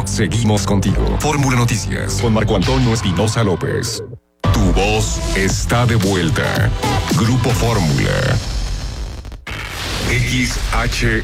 Seguimos contigo. Fórmula Noticias con Marco Antonio Espinosa López. Tu voz está de vuelta. Grupo Fórmula. XHE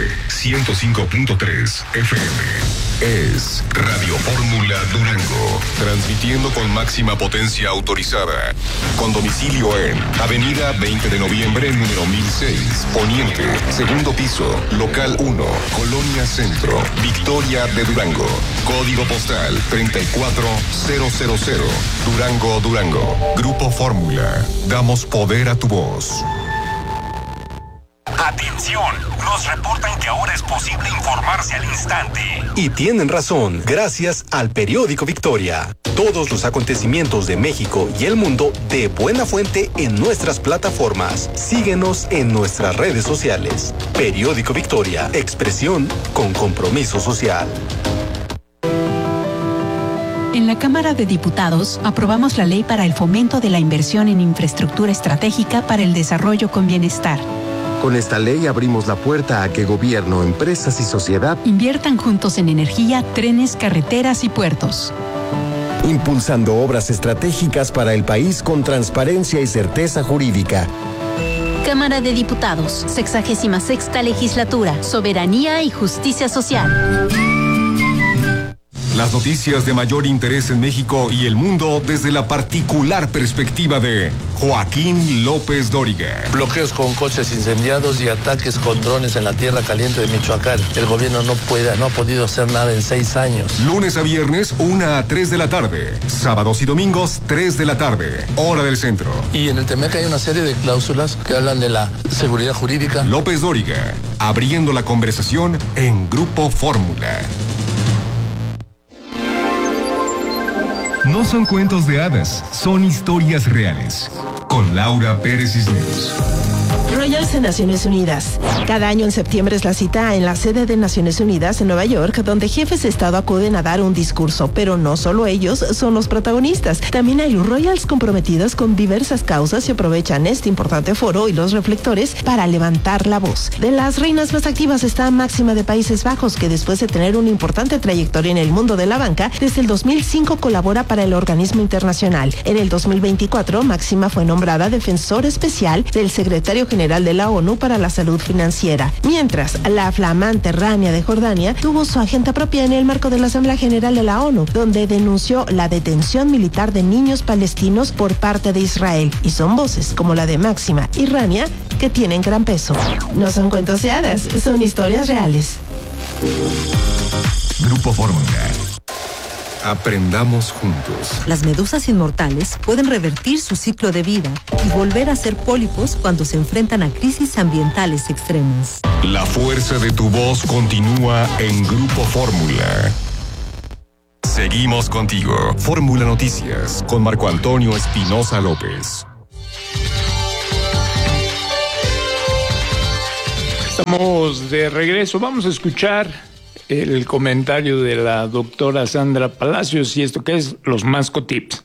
105.3 FM. Es Radio Fórmula Durango, transmitiendo con máxima potencia autorizada, con domicilio en Avenida 20 de Noviembre, número 1006, Poniente, segundo piso, local 1, Colonia Centro, Victoria de Durango, código postal 34000, Durango, Durango. Grupo Fórmula, damos poder a tu voz. ¡Atención! Nos reportan que ahora es posible informarse al instante. Y tienen razón, gracias al periódico Victoria. Todos los acontecimientos de México y el mundo de buena fuente en nuestras plataformas. Síguenos en nuestras redes sociales. Periódico Victoria, expresión con compromiso social. En la Cámara de Diputados aprobamos la ley para el fomento de la inversión en infraestructura estratégica para el desarrollo con bienestar. Con esta ley abrimos la puerta a que gobierno, empresas y sociedad inviertan juntos en energía, trenes, carreteras y puertos. Impulsando obras estratégicas para el país con transparencia y certeza jurídica. Cámara de Diputados, 66ª Legislatura, Soberanía y Justicia Social. Las noticias de mayor interés en México y el mundo desde la particular perspectiva de Joaquín López Dóriga. Bloqueos con coches incendiados y ataques con drones en la tierra caliente de Michoacán. El gobierno no ha podido hacer nada en 6 años. Lunes a viernes, 1 a 3 de la tarde. Sábados y domingos, 3 de la tarde. Hora del centro. Y en el TEMEC hay una serie de cláusulas que hablan de la seguridad jurídica. López Dóriga, abriendo la conversación en Grupo Fórmula. No son cuentos de hadas, son historias reales. Con Laura Pérez Cisneros. Royals en Naciones Unidas. Cada año en septiembre es la cita en la sede de Naciones Unidas en Nueva York, donde jefes de Estado acuden a dar un discurso, pero no solo ellos son los protagonistas. También hay Royals comprometidos con diversas causas y aprovechan este importante foro y los reflectores para levantar la voz. De las reinas más activas está Máxima de Países Bajos, que después de tener una importante trayectoria en el mundo de la banca, desde el 2005 colabora para el organismo internacional. En el 2024, Máxima fue nombrada defensor especial del secretario general de la ONU para la salud financiera, mientras la flamante Rania de Jordania tuvo su agenda propia en el marco de la Asamblea General de la ONU, donde denunció la detención militar de niños palestinos por parte de Israel, y son voces como la de Máxima y Rania que tienen gran peso. No son cuentos de hadas, son historias reales. Grupo Fórmula. Aprendamos juntos. Las medusas inmortales pueden revertir su ciclo de vida y volver a ser pólipos cuando se enfrentan a crisis ambientales extremas. La fuerza de tu voz continúa en Grupo Fórmula. Seguimos contigo. Fórmula Noticias con Marco Antonio Espinosa López. Estamos de regreso. Vamos a escuchar el comentario de la doctora Sandra Palacios y esto que es los Mascotips.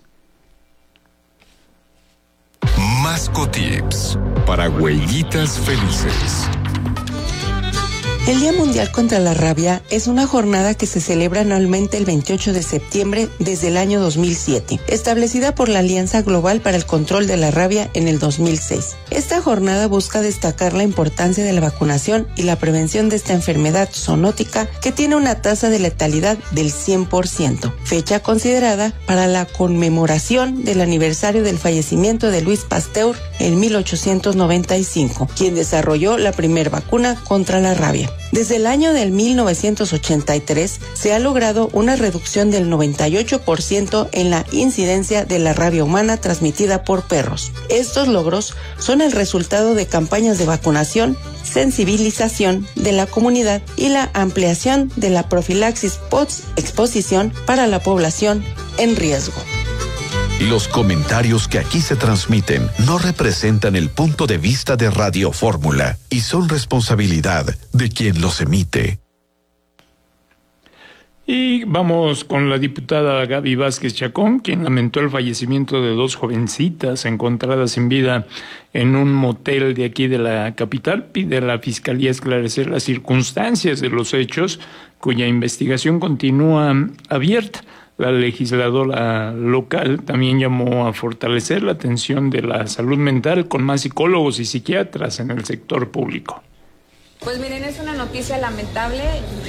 Mascotips para huellitas felices. El Día Mundial contra la Rabia es una jornada que se celebra anualmente el 28 de septiembre desde el año 2007, establecida por la Alianza Global para el Control de la Rabia en el 2006. Esta jornada busca destacar la importancia de la vacunación y la prevención de esta enfermedad zoonótica que tiene una tasa de letalidad del 100%, fecha considerada para la conmemoración del aniversario del fallecimiento de Louis Pasteur en 1895, quien desarrolló la primera vacuna contra la rabia. Desde el año del 1983 se ha logrado una reducción del 98% en la incidencia de la rabia humana transmitida por perros. Estos logros son el resultado de campañas de vacunación, sensibilización de la comunidad y la ampliación de la profilaxis post-exposición para la población en riesgo. Los comentarios que aquí se transmiten no representan el punto de vista de Radio Fórmula y son responsabilidad de quien los emite. Y vamos con la diputada Gaby Vázquez Chacón, quien lamentó el fallecimiento de 2 jovencitas encontradas sin vida en un motel de aquí de la capital. Pide a la Fiscalía esclarecer las circunstancias de los hechos, cuya investigación continúa abierta. La legisladora local también llamó a fortalecer la atención de la salud mental con más psicólogos y psiquiatras en el sector público. Pues miren, es una noticia lamentable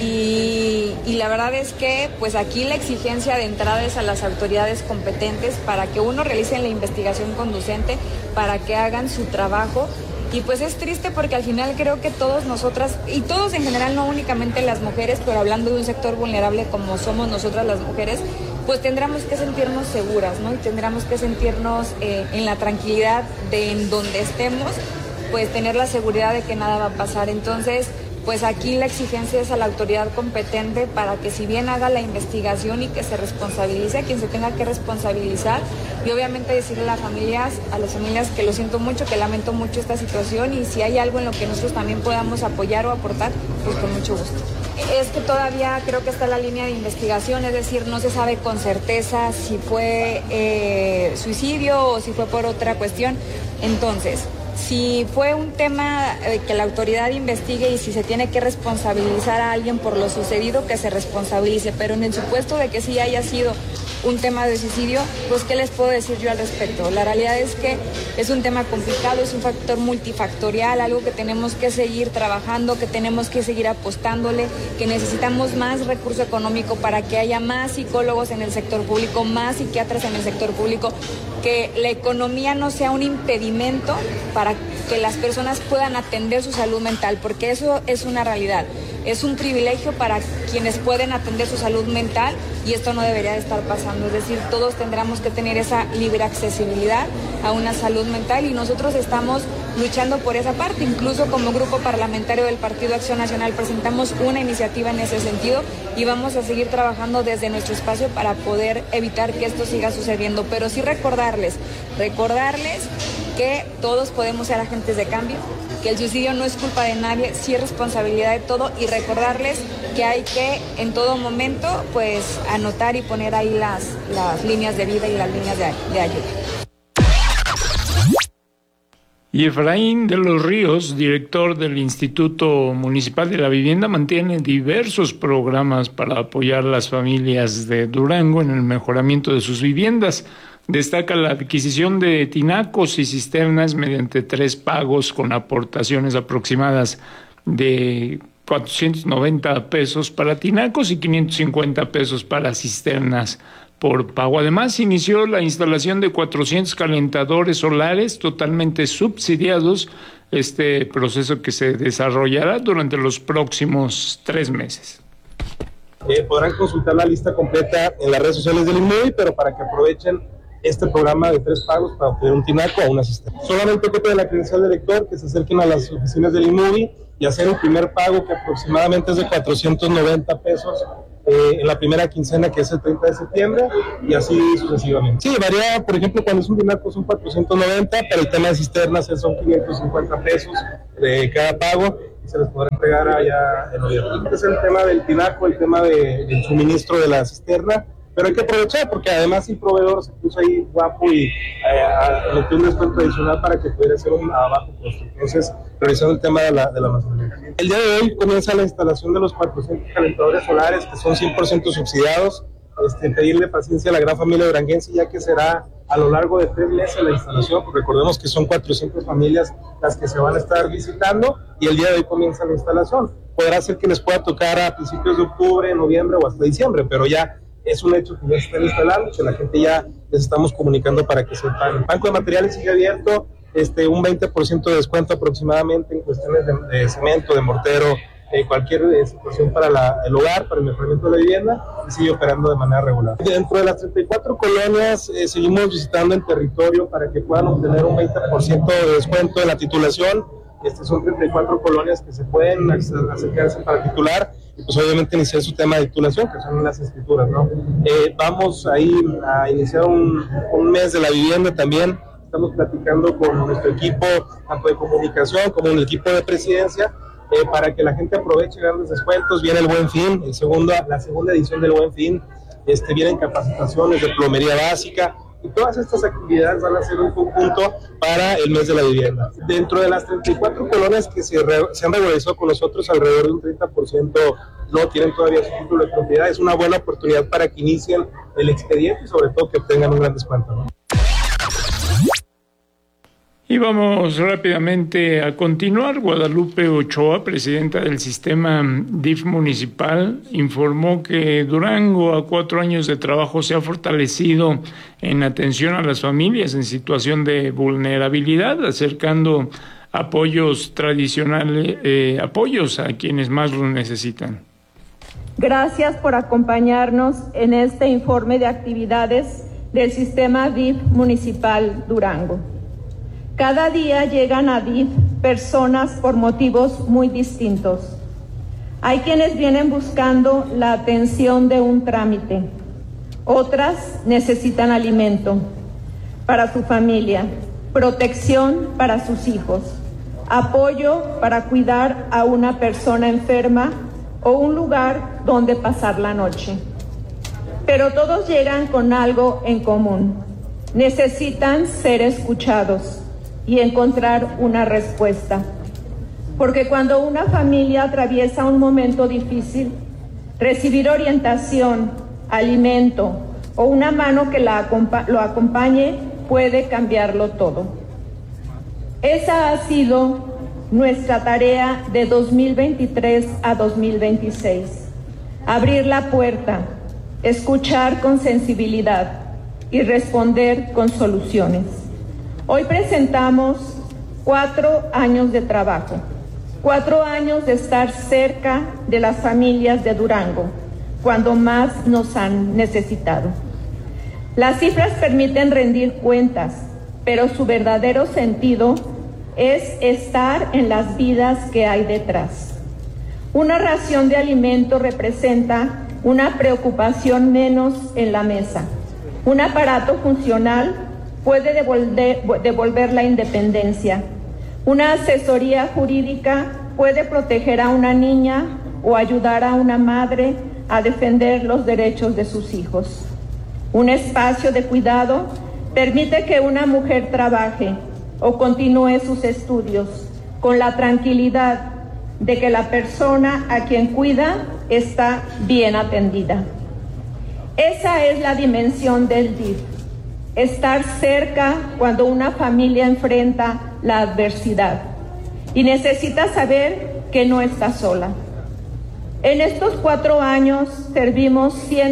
y la verdad es que pues aquí la exigencia de entrada es a las autoridades competentes para que uno realice la investigación conducente, para que hagan su trabajo. Y pues es triste porque al final creo que todos nosotras, y todos en general, no únicamente las mujeres, pero hablando de un sector vulnerable como somos nosotras las mujeres, pues tendremos que sentirnos seguras, ¿no? Y tendremos que sentirnos en la tranquilidad de en donde estemos, pues tener la seguridad de que nada va a pasar. Entonces, pues aquí la exigencia es a la autoridad competente para que si bien haga la investigación y que se responsabilice a quien se tenga que responsabilizar, y obviamente decirle a las familias que lo siento mucho, que lamento mucho esta situación, y si hay algo en lo que nosotros también podamos apoyar o aportar, pues con mucho gusto. Es que todavía creo que está la línea de investigación, es decir, no se sabe con certeza si fue suicidio o si fue por otra cuestión. Entonces, si fue un tema que la autoridad investigue y si se tiene que responsabilizar a alguien por lo sucedido, que se responsabilice, pero en el supuesto de que sí haya sido un tema de suicidio, pues ¿qué les puedo decir yo al respecto? La realidad es que es un tema complicado, es un factor multifactorial, algo que tenemos que seguir trabajando, que tenemos que seguir apostándole, que necesitamos más recurso económico para que haya más psicólogos en el sector público, más psiquiatras en el sector público, que la economía no sea un impedimento para que las personas puedan atender su salud mental, porque eso es una realidad. Es un privilegio para quienes pueden atender su salud mental y esto no debería de estar pasando. Es decir, todos tendremos que tener esa libre accesibilidad a una salud mental y nosotros estamos luchando por esa parte. Incluso como grupo parlamentario del Partido Acción Nacional presentamos una iniciativa en ese sentido y vamos a seguir trabajando desde nuestro espacio para poder evitar que esto siga sucediendo. Pero sí recordarles que todos podemos ser agentes de cambio, que el suicidio no es culpa de nadie, sí es responsabilidad de todo, y recordarles que hay que en todo momento pues anotar y poner ahí las líneas de vida y las líneas de ayuda. Y Efraín de los Ríos, director del Instituto Municipal de la Vivienda, mantiene diversos programas para apoyar a las familias de Durango en el mejoramiento de sus viviendas. Destaca la adquisición de tinacos y cisternas mediante 3 pagos con aportaciones aproximadas de 490 pesos para tinacos y 550 pesos para cisternas por pago. Además, inició la instalación de 400 calentadores solares totalmente subsidiados, este proceso que se desarrollará durante los próximos 3 meses. Podrán consultar la lista completa en las redes sociales del INMUBI, pero para que aprovechen este programa de 3 pagos para obtener un tinaco o una cisterna. Solamente copia de la credencial de lector, que se acerquen a las oficinas del INMUBI y hacer el primer pago, que aproximadamente es de 490 pesos en la primera quincena, que es el 30 de septiembre, y así sucesivamente. Sí, varía, por ejemplo, cuando es un tinaco son 490, pero el tema de cisternas son 550 pesos de cada pago, y se les podrá entregar allá en noviembre. Este es el tema del tinaco, el tema del suministro de la cisterna, pero hay que aprovechar porque además el proveedor se puso ahí guapo y metió un descuento adicional para que pudiera ser a bajo costo. Entonces, revisando el tema de la masonería. El día de hoy comienza la instalación de los 400 calentadores solares que son 100% subsidiados. Pedirle paciencia a la gran familia duranguense, ya que será a lo largo de 3 meses la instalación, porque recordemos que son 400 familias las que se van a estar visitando y el día de hoy comienza la instalación. Podrá ser que les pueda tocar a principios de octubre, noviembre o hasta diciembre, pero ya es un hecho que ya se están instalando, que la gente ya les estamos comunicando para que sepan. El banco de materiales sigue abierto, un 20% de descuento aproximadamente en cuestiones de cemento, de mortero, cualquier situación para el hogar, para el mejoramiento de la vivienda, y sigue operando de manera regular. Dentro de las 34 colonias seguimos visitando el territorio para que puedan obtener un 20% de descuento en la titulación. Son 34 colonias que se pueden acercarse para titular y pues obviamente iniciar su tema de titulación, que son las escrituras, ¿no? Vamos ahí a iniciar un mes de la vivienda también. Estamos platicando con nuestro equipo, tanto de comunicación como el equipo de presidencia, para que la gente aproveche grandes descuentos. Viene el Buen Fin, la segunda edición del Buen Fin, vienen capacitaciones de plomería básica, y todas estas actividades van a ser un conjunto para el mes de la vivienda. Dentro de las 34 colonias que se han regularizado con nosotros, alrededor de un 30% no tienen todavía su título de propiedad. Es una buena oportunidad para que inicien el expediente y sobre todo que obtengan un gran descuento, ¿no? Y vamos rápidamente a continuar. Guadalupe Ochoa, presidenta del sistema DIF municipal, informó que Durango, a 4 años de trabajo, se ha fortalecido en atención a las familias en situación de vulnerabilidad, acercando apoyos tradicionales, apoyos a quienes más lo necesitan. Gracias por acompañarnos en este informe de actividades del sistema DIF municipal Durango. Cada día llegan a DIF personas por motivos muy distintos. Hay quienes vienen buscando la atención de un trámite. Otras necesitan alimento para su familia, protección para sus hijos, apoyo para cuidar a una persona enferma o un lugar donde pasar la noche. Pero todos llegan con algo en común. Necesitan ser escuchados y encontrar una respuesta. Porque cuando una familia atraviesa un momento difícil, recibir orientación, alimento o una mano que lo acompañe puede cambiarlo todo. Esa ha sido nuestra tarea de 2023 a 2026. Abrir la puerta, escuchar con sensibilidad y responder con soluciones. Hoy presentamos 4 años de trabajo, 4 años de estar cerca de las familias de Durango, cuando más nos han necesitado. Las cifras permiten rendir cuentas, pero su verdadero sentido es estar en las vidas que hay detrás. Una ración de alimento representa una preocupación menos en la mesa. Un aparato funcional puede devolver la independencia. Una asesoría jurídica puede proteger a una niña o ayudar a una madre a defender los derechos de sus hijos. Un espacio de cuidado permite que una mujer trabaje o continúe sus estudios con la tranquilidad de que la persona a quien cuida está bien atendida. Esa es la dimensión del DIF. Estar cerca cuando una familia enfrenta la adversidad y necesita saber que no está sola. En estos 4 años servimos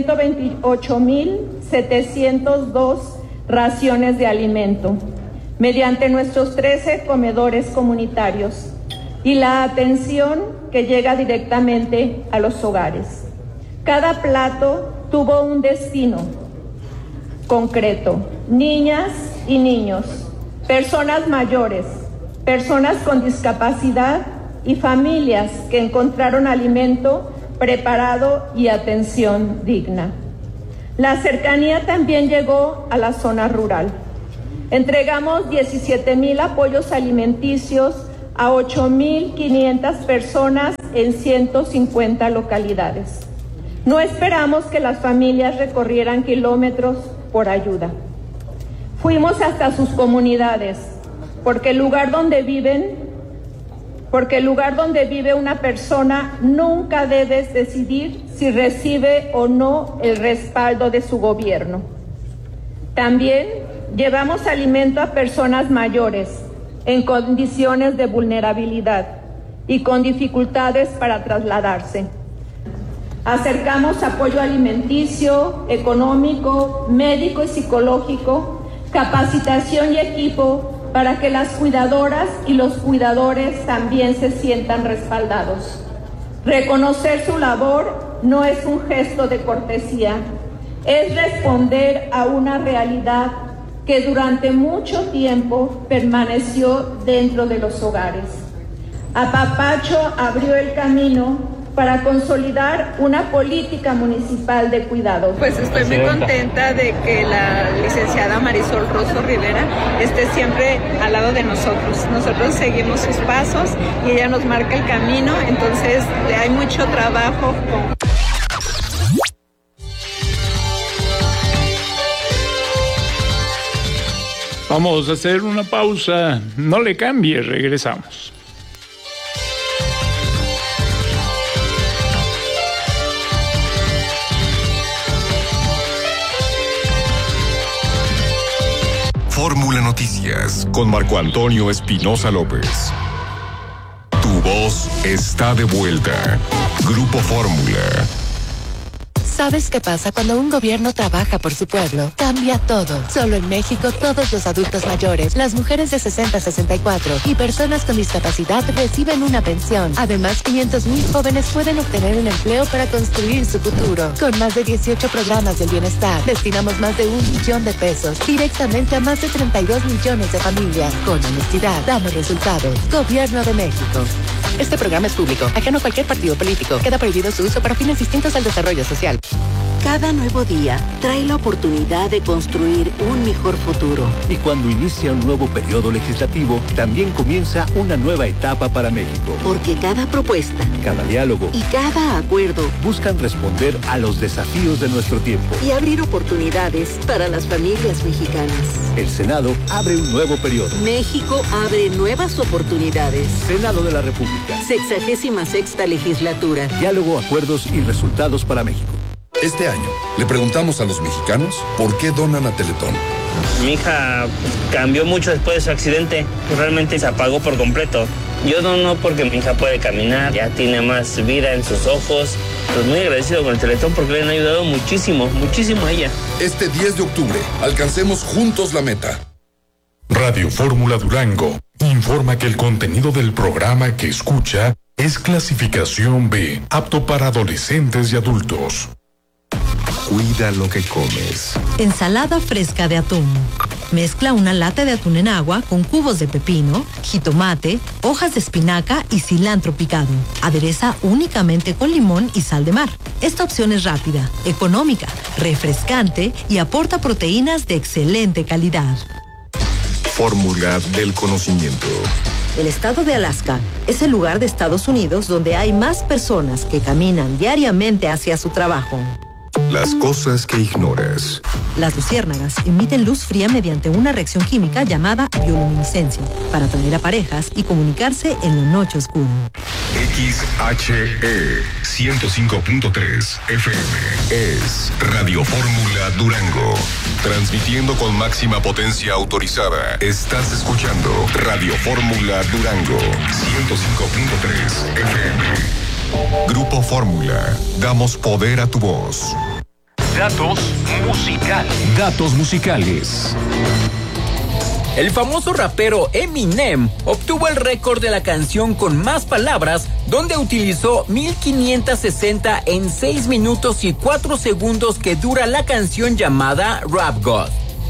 128,702 raciones de alimento mediante nuestros 13 comedores comunitarios y la atención que llega directamente a los hogares. Cada plato tuvo un destino concreto: niñas y niños, personas mayores, personas con discapacidad y familias que encontraron alimento preparado y atención digna. La cercanía también llegó a la zona rural. Entregamos 17,000 apoyos alimenticios a 8,500 personas en 150 localidades. No esperamos que las familias recorrieran kilómetros por ayuda. Fuimos hasta sus comunidades, porque el lugar donde vive una persona nunca debes decidir si recibe o no el respaldo de su gobierno. También llevamos alimento a personas mayores en condiciones de vulnerabilidad y con dificultades para trasladarse. Acercamos apoyo alimenticio, económico, médico y psicológico, capacitación y equipo para que las cuidadoras y los cuidadores también se sientan respaldados. Reconocer su labor no es un gesto de cortesía, es responder a una realidad que durante mucho tiempo permaneció dentro de los hogares. Apapacho abrió el camino para consolidar una política municipal de cuidado. Pues estoy muy contenta de que la licenciada Marisol Rosso Rivera esté siempre al lado de nosotros. Nosotros seguimos sus pasos y ella nos marca el camino, entonces hay mucho trabajo con... Vamos a hacer una pausa. No le cambie, regresamos. Fórmula Noticias con Marco Antonio Espinosa López. Tu voz está de vuelta. Grupo Fórmula. ¿Sabes qué pasa cuando un gobierno trabaja por su pueblo? Cambia todo. Solo en México, todos los adultos mayores, las mujeres de 60 a 64 y personas con discapacidad reciben una pensión. Además, 500,000 jóvenes pueden obtener un empleo para construir su futuro. Con más de 18 programas del bienestar, destinamos más de 1 millón de pesos directamente a más de 32 millones de familias. Con honestidad, damos resultados. Gobierno de México. Este programa es público, ajeno a cualquier partido político. Queda prohibido su uso para fines distintos al desarrollo social. Cada nuevo día trae la oportunidad de construir un mejor futuro. Y cuando inicia un nuevo periodo legislativo, también comienza una nueva etapa para México. Porque cada propuesta, cada diálogo y cada acuerdo buscan responder a los desafíos de nuestro tiempo y abrir oportunidades para las familias mexicanas. El Senado abre un nuevo periodo. México abre nuevas oportunidades. Senado de la República. 66ª legislatura. Diálogo, acuerdos y resultados para México. Este año, le preguntamos a los mexicanos por qué donan a Teletón. Mi hija cambió mucho después de su accidente. Realmente se apagó por completo. Yo dono porque mi hija puede caminar, ya tiene más vida en sus ojos. Pues muy agradecido con el Teletón porque le han ayudado muchísimo, muchísimo a ella. Este 10 de octubre, alcancemos juntos la meta. Radio Fórmula Durango informa que el contenido del programa que escucha es clasificación B, apto para adolescentes y adultos. Cuida lo que comes. Ensalada fresca de atún. Mezcla una lata de atún en agua con cubos de pepino, jitomate, hojas de espinaca y cilantro picado. Adereza únicamente con limón y sal de mar. Esta opción es rápida, económica, refrescante y aporta proteínas de excelente calidad. Fórmula del conocimiento. El estado de Alaska es el lugar de Estados Unidos donde hay más personas que caminan diariamente hacia su trabajo. Las cosas que ignoras. Las luciérnagas emiten luz fría mediante una reacción química llamada bioluminiscencia para atraer a parejas y comunicarse en la noche oscura. XHE 105.3 FM es Radio Fórmula Durango. Transmitiendo con máxima potencia autorizada. Estás escuchando Radio Fórmula Durango 105.3 FM. Grupo Fórmula. Damos poder a tu voz. Datos musicales. Datos musicales. El famoso rapero Eminem obtuvo el récord de la canción con más palabras, donde utilizó 1560 en 6 minutos y 4 segundos que dura la canción llamada Rap God.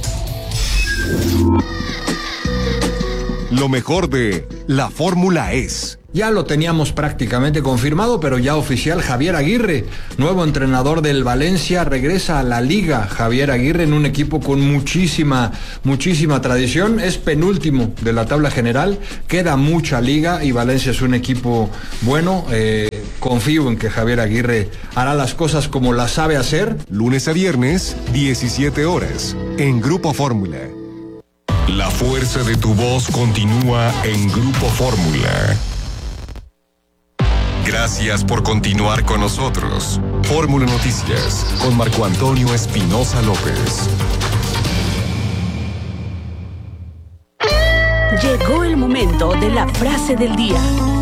Lo mejor de la Fórmula es... Ya lo teníamos prácticamente confirmado, pero ya oficial. Javier Aguirre, nuevo entrenador del Valencia, regresa a la Liga. Javier Aguirre en un equipo con muchísima tradición. Es penúltimo de la tabla general. Queda mucha liga y Valencia es un equipo bueno. Confío en que Javier Aguirre hará las cosas como las sabe hacer. Lunes a viernes, 17 horas, en Grupo Fórmula. La fuerza de tu voz continúa en Grupo Fórmula. Gracias por continuar con nosotros. Fórmula Noticias con Marco Antonio Espinosa López. Llegó el momento de la frase del día.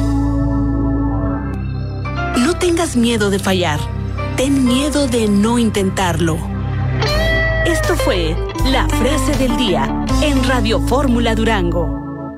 No tengas miedo de fallar. Ten miedo de no intentarlo. Esto fue la frase del día en Radio Fórmula Durango.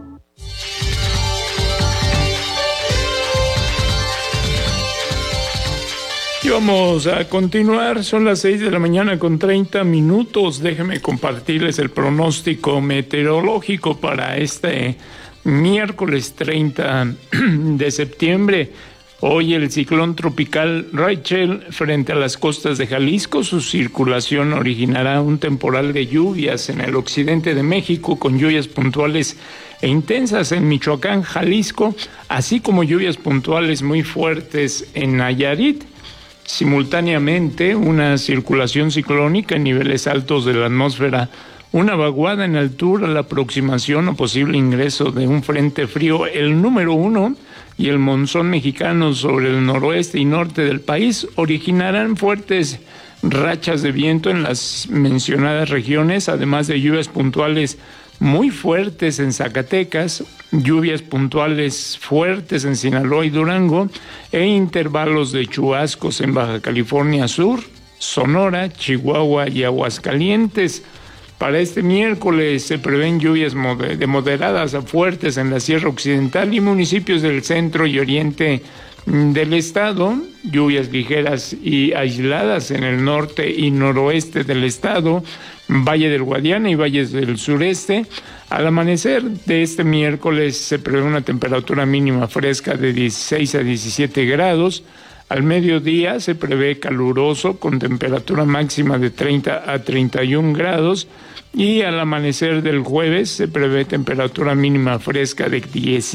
Y vamos a continuar, son las 6 de la mañana con 30 minutos. Déjenme compartirles el pronóstico meteorológico para este miércoles 30 de septiembre. Hoy el ciclón tropical Rachel frente a las costas de Jalisco, su circulación originará un temporal de lluvias en el occidente de México, con lluvias puntuales e intensas en Michoacán, Jalisco, así como lluvias puntuales muy fuertes en Nayarit. Simultáneamente, una circulación ciclónica en niveles altos de la atmósfera, una vaguada en altura, la aproximación o posible ingreso de un frente frío, el número 1, y el monzón mexicano sobre el noroeste y norte del país originarán fuertes rachas de viento en las mencionadas regiones, además de lluvias puntuales muy fuertes en Zacatecas, lluvias puntuales fuertes en Sinaloa y Durango, e intervalos de chubascos en Baja California Sur, Sonora, Chihuahua y Aguascalientes. Para este miércoles se prevén lluvias de moderadas a fuertes en la Sierra Occidental y municipios del centro y oriente del estado, lluvias ligeras y aisladas en el norte y noroeste del estado, Valle del Guadiana y valles del sureste. Al amanecer de este miércoles se prevé una temperatura mínima fresca de 16 a 17 grados. Al mediodía se prevé caluroso con temperatura máxima de 30 a 31 grados y al amanecer del jueves se prevé temperatura mínima fresca de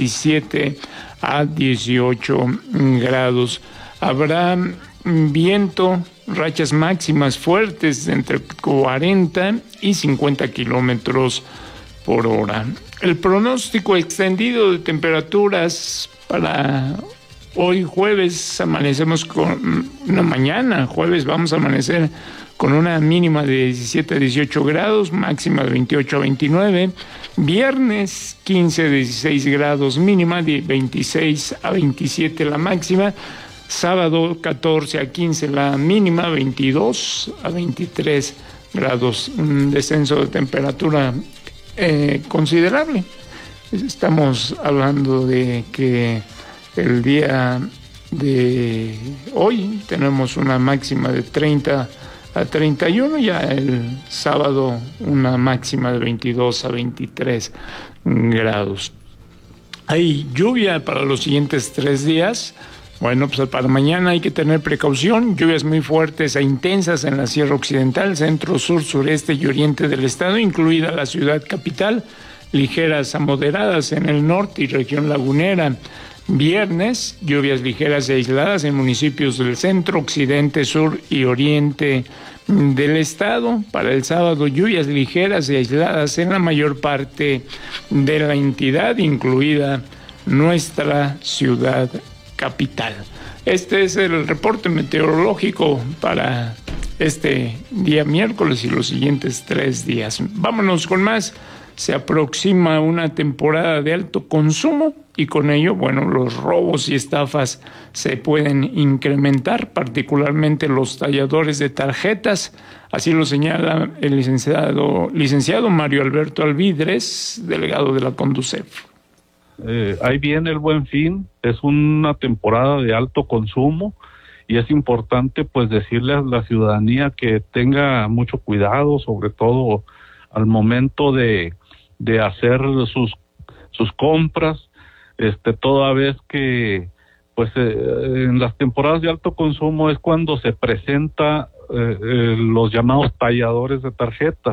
17 a 18 grados. Habrá viento, rachas máximas fuertes de entre 40 y 50 kilómetros por hora. El pronóstico extendido de temperaturas para hoy jueves amanecemos con una mañana, jueves vamos a amanecer con una mínima de 17 a 18 grados, máxima de 28 a 29. Viernes 15 a 16 grados mínima, de 26 a 27 la máxima. Sábado 14 a 15 la mínima, 22 a 23 grados. Un descenso de temperatura considerable. Estamos hablando de que el día de hoy tenemos una máxima de 30 a 31, ya el sábado una máxima de 22 a 23 grados. Hay lluvia para los siguientes 3 días. Bueno, pues para mañana hay que tener precaución, lluvias muy fuertes e intensas en la Sierra Occidental, centro, sur, sureste y oriente del estado, incluida la ciudad capital, ligeras a moderadas en el norte y región lagunera. Viernes, lluvias ligeras y aisladas en municipios del centro, occidente, sur y oriente del estado. Para el sábado, lluvias ligeras y aisladas en la mayor parte de la entidad, incluida nuestra ciudad capital. Este es el reporte meteorológico para este día miércoles y los siguientes 3 días. Vámonos con más. Se aproxima una temporada de alto consumo y con ello, bueno, los robos y estafas se pueden incrementar, particularmente los talladores de tarjetas. Así lo señala el licenciado Mario Alberto Alvidres, delegado de la Conducef. Ahí viene el Buen Fin, es una temporada de alto consumo y es importante pues decirle a la ciudadanía que tenga mucho cuidado, sobre todo al momento de hacer sus compras, toda vez que pues en las temporadas de alto consumo es cuando se presenta los llamados talladores de tarjetas,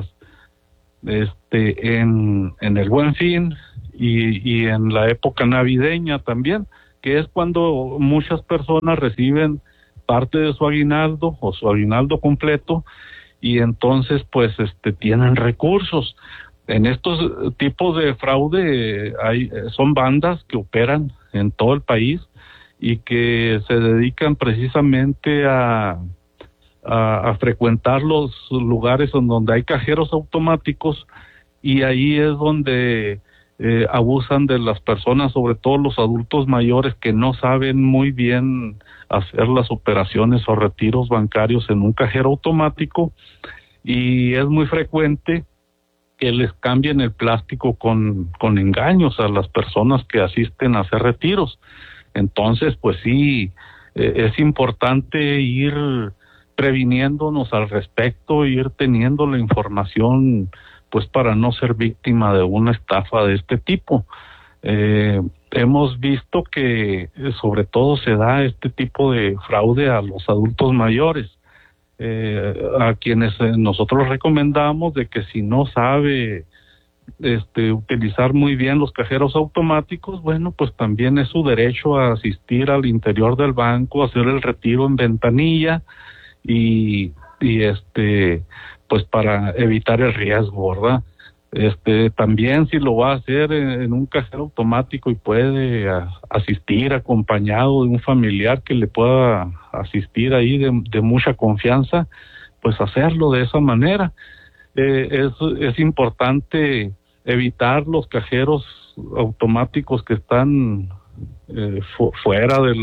en el Buen Fin y en la época navideña también, que es cuando muchas personas reciben parte de su aguinaldo o su aguinaldo completo y entonces pues tienen recursos. En estos tipos de fraude son bandas que operan en todo el país y que se dedican precisamente a frecuentar los lugares donde hay cajeros automáticos y ahí es donde abusan de las personas, sobre todo los adultos mayores que no saben muy bien hacer las operaciones o retiros bancarios en un cajero automático y es muy frecuente que les cambien el plástico con engaños a las personas que asisten a hacer retiros. Entonces, pues sí, es importante ir previniéndonos al respecto, ir teniendo la información, pues para no ser víctima de una estafa de este tipo. hemos visto que sobre todo se da este tipo de fraude a los adultos mayores, a quienes nosotros recomendamos de que si no sabe utilizar muy bien los cajeros automáticos, bueno, pues también es su derecho a asistir al interior del banco, hacer el retiro en ventanilla y pues para evitar el riesgo, ¿verdad? También si lo va a hacer en un cajero automático y puede asistir acompañado de un familiar que le pueda asistir ahí de mucha confianza, pues hacerlo de esa manera. Es importante evitar los cajeros automáticos que están fuera de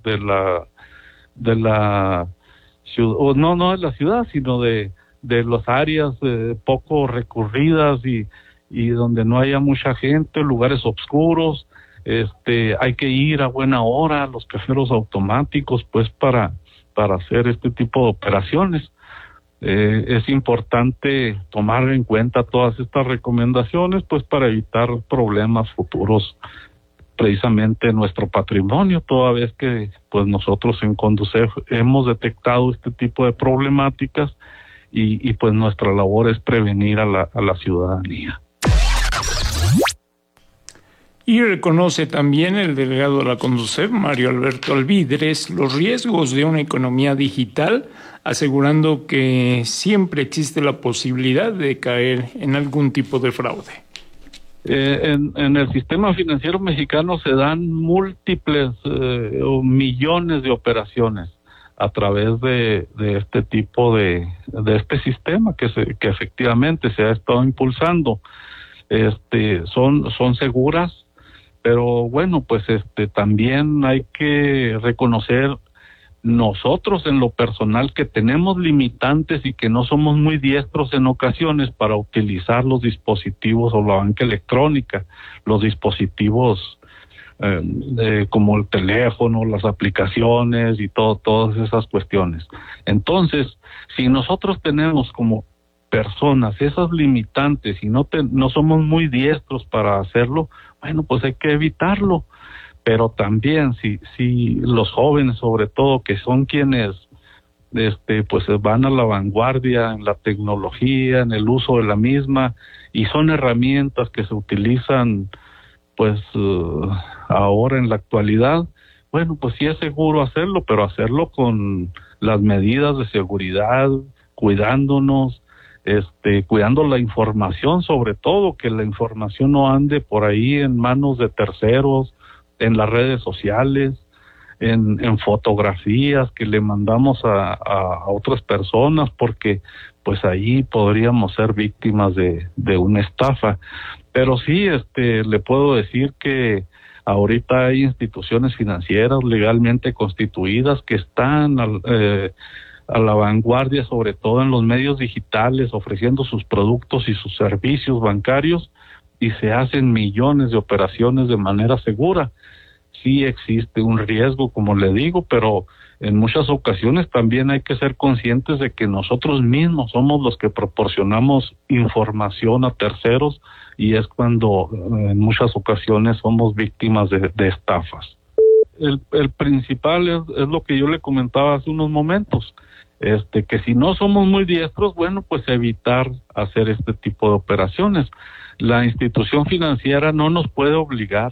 la ciudad, o no de la ciudad, sino de las áreas poco recurridas y donde no haya mucha gente, lugares oscuros. Hay que ir a buena hora a los cajeros automáticos pues para hacer este tipo de operaciones. Es importante tomar en cuenta todas estas recomendaciones pues para evitar problemas futuros precisamente en nuestro patrimonio, toda vez que pues nosotros en Conducef hemos detectado este tipo de problemáticas y pues nuestra labor es prevenir a la ciudadanía. Y reconoce también el delegado de la Conducef, Mario Alberto Alvidres, los riesgos de una economía digital, asegurando que siempre existe la posibilidad de caer en algún tipo de fraude. En el sistema financiero mexicano se dan múltiples o millones de operaciones a través de este tipo de este sistema que efectivamente se ha estado impulsando. Son seguras, pero bueno, pues también hay que reconocer nosotros en lo personal que tenemos limitantes y que no somos muy diestros en ocasiones para utilizar los dispositivos o la banca electrónica, los dispositivos como el teléfono, las aplicaciones y todas esas cuestiones. Entonces, si nosotros tenemos como personas esas limitantes y no somos muy diestros para hacerlo, bueno, pues hay que evitarlo. Pero también si los jóvenes, sobre todo, que son quienes pues van a la vanguardia en la tecnología, en el uso de la misma, y son herramientas que se utilizan pues ahora en la actualidad, bueno, pues sí es seguro hacerlo, pero hacerlo con las medidas de seguridad, cuidándonos, cuidando la información, sobre todo, que la información no ande por ahí en manos de terceros, en las redes sociales, en fotografías que le mandamos a otras personas, porque pues ahí podríamos ser víctimas de una estafa. Pero sí, le puedo decir que ahorita hay instituciones financieras legalmente constituidas que están a la vanguardia, sobre todo en los medios digitales, ofreciendo sus productos y sus servicios bancarios, y se hacen millones de operaciones de manera segura. Sí existe un riesgo, como le digo, pero en muchas ocasiones también hay que ser conscientes de que nosotros mismos somos los que proporcionamos información a terceros, y es cuando en muchas ocasiones somos víctimas de estafas. El principal es lo que yo le comentaba hace unos momentos, que si no somos muy diestros, bueno, pues evitar hacer este tipo de operaciones. La institución financiera no nos puede obligar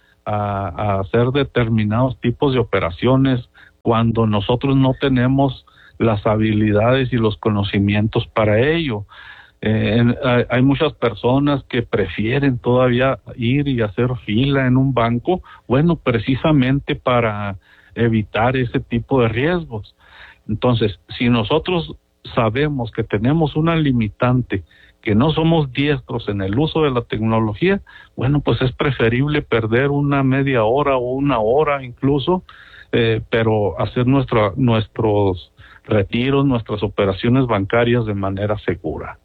a hacer determinados tipos de operaciones cuando nosotros no tenemos las habilidades y los conocimientos para ello. Hay muchas personas que prefieren todavía ir y hacer fila en un banco, bueno, precisamente para evitar ese tipo de riesgos. Entonces, si nosotros sabemos que tenemos una limitante, que no somos diestros en el uso de la tecnología, bueno, pues es preferible perder una media hora o una hora incluso, pero hacer nuestros retiros, nuestras operaciones bancarias de manera segura.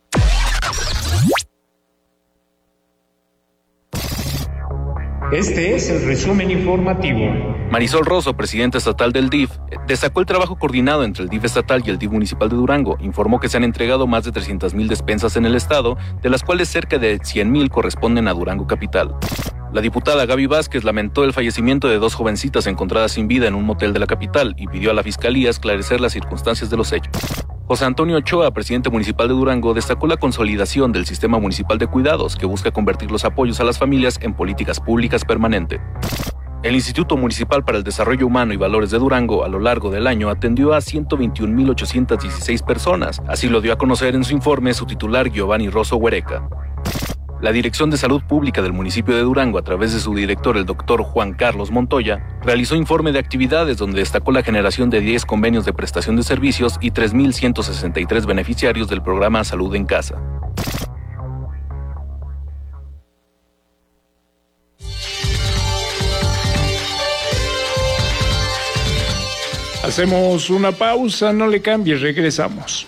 Este es el resumen informativo. Marisol Rosso, presidenta estatal del DIF, destacó el trabajo coordinado entre el DIF estatal y el DIF municipal de Durango. Informó que se han entregado más de 300,000 despensas en el estado, de las cuales cerca de 100,000 corresponden a Durango capital. La diputada Gaby Vázquez lamentó el fallecimiento de 2 jovencitas encontradas sin vida en un motel de la capital y pidió a la Fiscalía esclarecer las circunstancias de los hechos. José Antonio Ochoa, presidente municipal de Durango, destacó la consolidación del sistema municipal de cuidados que busca convertir los apoyos a las familias en políticas públicas permanentes. El Instituto Municipal para el Desarrollo Humano y Valores de Durango, a lo largo del año, atendió a 121.816 personas. Así lo dio a conocer en su informe su titular Giovanni Rosso Huereca. La Dirección de Salud Pública del municipio de Durango, a través de su director, el doctor Juan Carlos Montoya, realizó informe de actividades donde destacó la generación de 10 convenios de prestación de servicios y 3.163 beneficiarios del programa Salud en Casa. Hacemos una pausa, no le cambies, regresamos.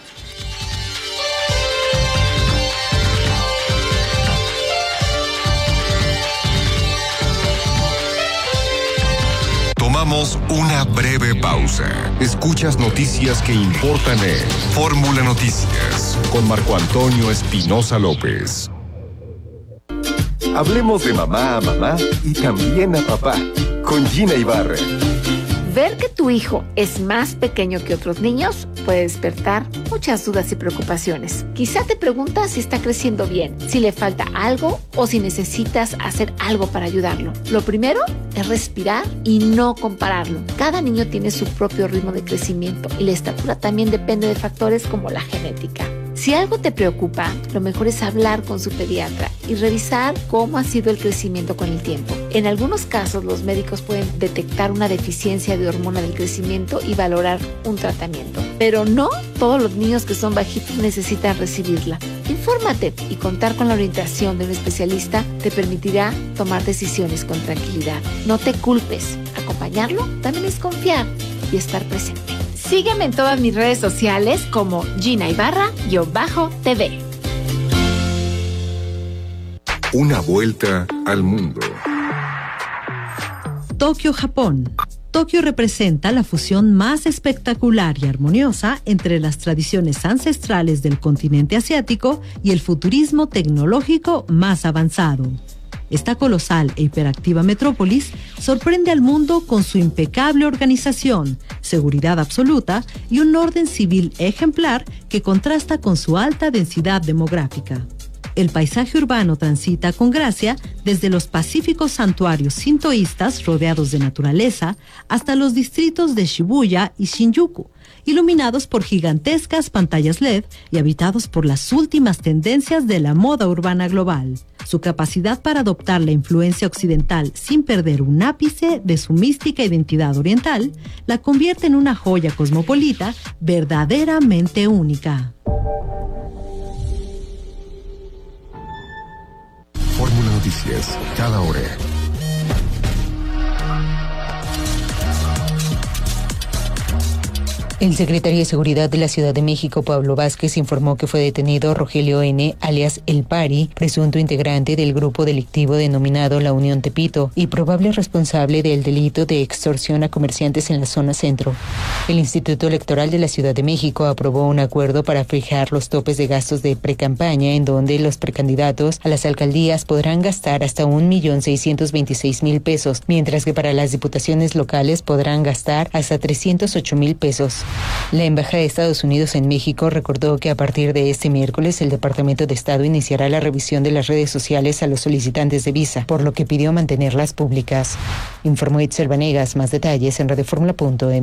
Tomamos una breve pausa. Escuchas noticias que importan en Fórmula Noticias con Marco Antonio Espinosa López. Hablemos de mamá a mamá y también a papá con Gina Ibarra. Ver que tu hijo es más pequeño que otros niños puede despertar muchas dudas y preocupaciones. Quizá te preguntas si está creciendo bien, si le falta algo o si necesitas hacer algo para ayudarlo. Lo primero es respirar y no compararlo. Cada niño tiene su propio ritmo de crecimiento y la estatura también depende de factores como la genética. Si algo te preocupa, lo mejor es hablar con su pediatra y revisar cómo ha sido el crecimiento con el tiempo. En algunos casos, los médicos pueden detectar una deficiencia de hormona del crecimiento y valorar un tratamiento. Pero no todos los niños que son bajitos necesitan recibirla. Infórmate y contar con la orientación de un especialista te permitirá tomar decisiones con tranquilidad. No te culpes. Acompañarlo también es confiar y estar presente. Sígueme en todas mis redes sociales como Gina Ibarra-TV. Una vuelta al mundo. Tokio, Japón. Tokio representa la fusión más espectacular y armoniosa entre las tradiciones ancestrales del continente asiático y el futurismo tecnológico más avanzado. Esta colosal e hiperactiva metrópolis sorprende al mundo con su impecable organización, seguridad absoluta y un orden civil ejemplar que contrasta con su alta densidad demográfica. El paisaje urbano transita con gracia desde los pacíficos santuarios sintoístas rodeados de naturaleza hasta los distritos de Shibuya y Shinjuku, iluminados por gigantescas pantallas LED y habitados por las últimas tendencias de la moda urbana global. Su capacidad para adoptar la influencia occidental sin perder un ápice de su mística identidad oriental la convierte en una joya cosmopolita verdaderamente única. Fórmula Noticias, cada hora. El secretario de Seguridad de la Ciudad de México, Pablo Vázquez, informó que fue detenido Rogelio N., alias El Pari, presunto integrante del grupo delictivo denominado La Unión Tepito y probable responsable del delito de extorsión a comerciantes en la zona centro. El Instituto Electoral de la Ciudad de México aprobó un acuerdo para fijar los topes de gastos de precampaña, en donde los precandidatos a las alcaldías podrán gastar hasta 1.626.000 pesos, mientras que para las diputaciones locales podrán gastar hasta 308.000 pesos. La Embajada de Estados Unidos en México recordó que a partir de este miércoles el Departamento de Estado iniciará la revisión de las redes sociales a los solicitantes de visa, por lo que pidió mantenerlas públicas. Informó Itzel Vanegas. Más detalles en radioformula.mx.